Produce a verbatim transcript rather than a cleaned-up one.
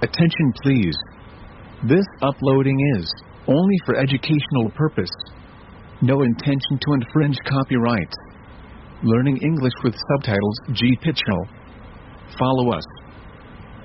Attention please. This uploading is only for educational purpose. No intention to infringe copyrights. Learning English with subtitles G Pitchell. Follow us